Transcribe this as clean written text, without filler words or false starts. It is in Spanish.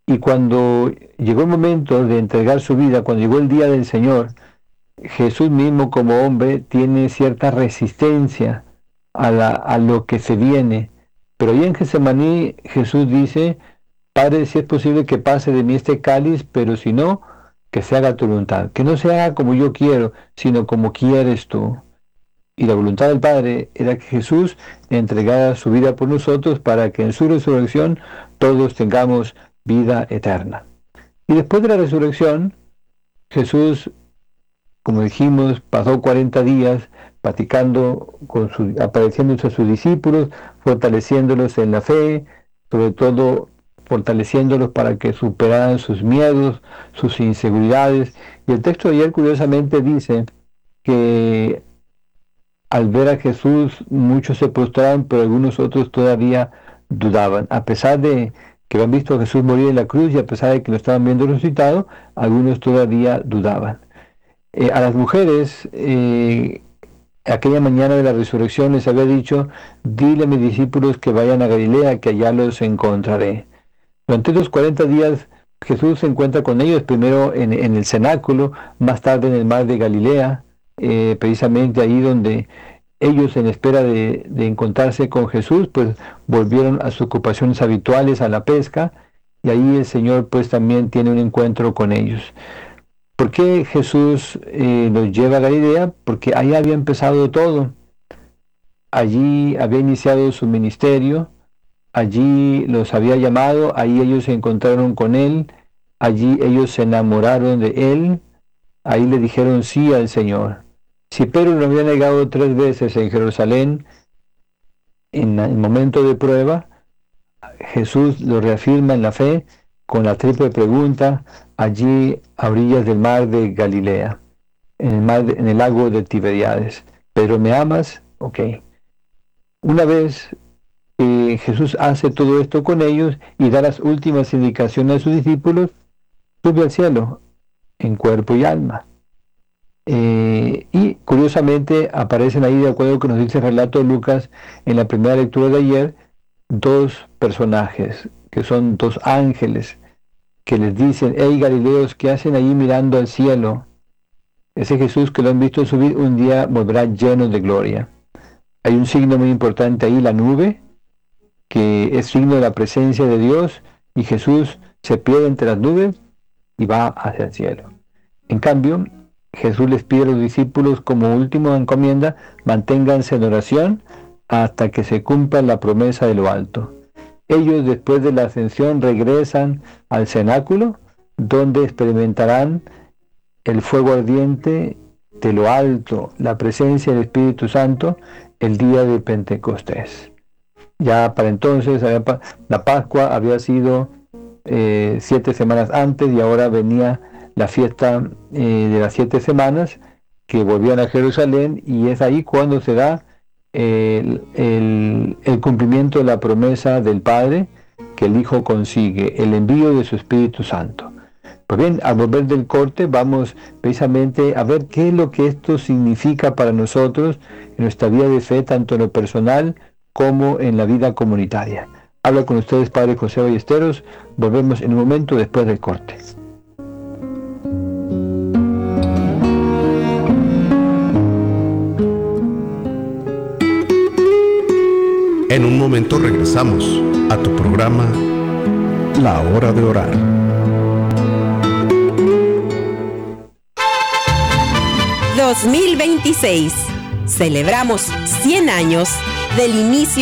Y cuando llegó el momento de entregar su vida, cuando llegó el día del Señor, Jesús mismo como hombre tiene cierta resistencia a lo que se viene. Pero ahí en Getsemaní Jesús dice: Padre, si es posible que pase de mí este cáliz, pero si no, que se haga tu voluntad. Que no se haga como yo quiero, sino como quieres tú. Y la voluntad del Padre era que Jesús entregara su vida por nosotros para que en su resurrección todos tengamos vida eterna. Y después de la resurrección, Jesús, como dijimos, pasó 40 días platicando, apareciéndose a sus discípulos, fortaleciéndolos en la fe, sobre todo fortaleciéndolos para que superaran sus miedos, sus inseguridades. Y el texto de ayer curiosamente dice que al ver a Jesús muchos se postraron, pero algunos otros todavía dudaban. A pesar de que habían visto a Jesús morir en la cruz y a pesar de que lo estaban viendo resucitado, algunos todavía dudaban. A las mujeres, aquella mañana de la resurrección les había dicho: dile a mis discípulos que vayan a Galilea, que allá los encontraré. Durante los 40 días Jesús se encuentra con ellos, primero en el cenáculo, más tarde en el mar de Galilea, precisamente ahí donde ellos, en espera de encontrarse con Jesús, pues volvieron a sus ocupaciones habituales, a la pesca, y ahí el Señor pues también tiene un encuentro con ellos. ¿Por qué Jesús los lleva a Galilea? Porque ahí había empezado todo. Allí había iniciado su ministerio, allí los había llamado, ahí ellos se encontraron con Él, allí ellos se enamoraron de Él, ahí le dijeron sí al Señor. Si Pedro lo había negado 3 veces en Jerusalén, en el momento de prueba, Jesús lo reafirma en la fe con la triple pregunta allí a orillas del mar de Galilea, en el lago de Tiberíades. Pedro, ¿me amas? Ok. Una vez Jesús hace todo esto con ellos y da las últimas indicaciones a sus discípulos, sube al cielo en cuerpo y alma. Y curiosamente aparecen ahí, de acuerdo con lo que nos dice el relato de Lucas en la primera lectura de ayer, 2 personajes, que son 2 ángeles, que les dicen: hey Galileos, ¿qué hacen ahí mirando al cielo? Ese Jesús que lo han visto subir un día volverá lleno de gloria. Hay un signo muy importante ahí, la nube, que es signo de la presencia de Dios, y Jesús se pierde entre las nubes y va hacia el cielo. En cambio, Jesús les pide a los discípulos como última encomienda: manténganse en oración hasta que se cumpla la promesa de lo alto. Ellos, después de la ascensión, regresan al cenáculo, donde experimentarán el fuego ardiente de lo alto, la presencia del Espíritu Santo, el día de Pentecostés. Ya para entonces la Pascua había sido 7 semanas antes, y ahora venía la fiesta de las 7 semanas, que volvían a Jerusalén, y es ahí cuando se da el cumplimiento de la promesa del Padre, que el Hijo consigue, el envío de su Espíritu Santo. Pues bien, al volver del corte vamos precisamente a ver qué es lo que esto significa para nosotros en nuestra vida de fe, tanto en lo personal como en la vida comunitaria. Habla con ustedes Padre José Ballesteros. Volvemos en un momento después del corte. En un momento regresamos a tu programa La Hora de Orar. ...2026... celebramos 100 años del inicio